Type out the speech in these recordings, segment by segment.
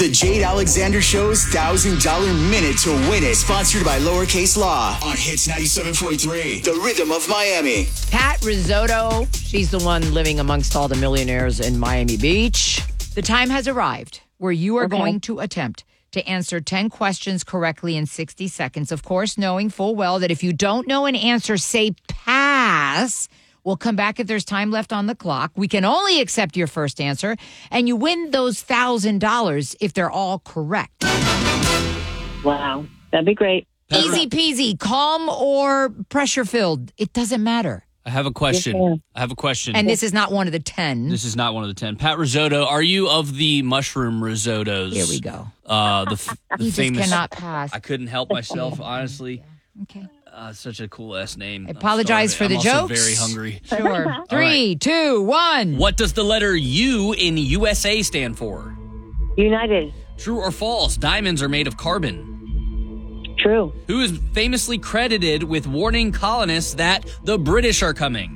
The Jade Alexander Show's $1,000 minute to win it. Sponsored by Lowercase Law on Hits 97.3. The Rhythm of Miami. Pat Risotto, she's the one living amongst all the millionaires in Miami Beach. The time has arrived where you are going to attempt to answer 10 questions correctly in 60 seconds. Of course, knowing full well that if you don't know an answer, say pass. We'll come back if there's time left on the clock. We can only accept your first answer, and you win those $1,000 if they're all correct. Wow. That'd be great. Easy peasy, calm or pressure filled. It doesn't matter. I have a question. And this is not one of the 10. This is not one of the 10. Pat Risotto, are you of the mushroom risottos? Here we go. The You famous. just cannot pass. I couldn't help myself, honestly. Okay. Such a cool last name. I apologize for the I'm jokes. also very hungry. Sure. 3, 2, 1. What does the letter U in USA stand for? United. True or false? Diamonds are made of carbon. True. Who is famously credited with warning colonists that the British are coming?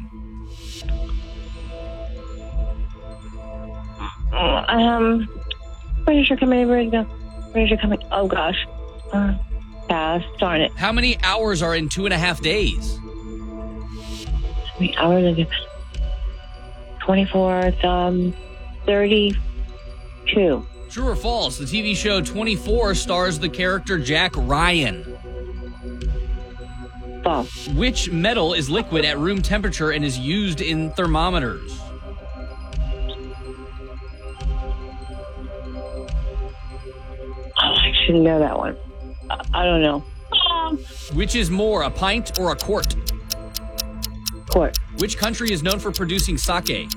British are coming. British are coming. Oh, gosh. Pass. Darn it. How many hours are in 2.5 days? How many hours? 24, 32. True or false? The TV show 24 stars the character Jack Ryan. False. Which metal is liquid at room temperature and is used in thermometers? Oh, I should know that one. I don't know. Which is more, a pint or a quart? Court. Which country is known for producing sake?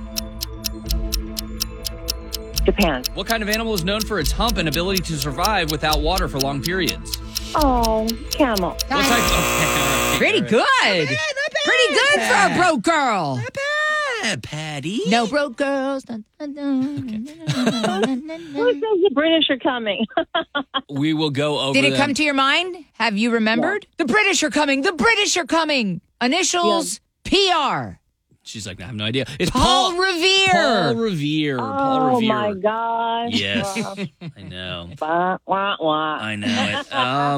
Japan. What kind of animal is known for its hump and ability to survive without water for long periods? Oh, camel. What type of... Pretty good. Pretty good for a broke girl. Not bad, Patty. No broke girls. Who says the British are coming? We will go over Did it them. come to your mind? Have you remembered? The British are coming. The British are coming. Initials PR. She's like, I have no idea. It's Paul Revere. Paul Revere. Paul Oh, Revere. my gosh. Yes. I know. Wah, wah, wah. I know it.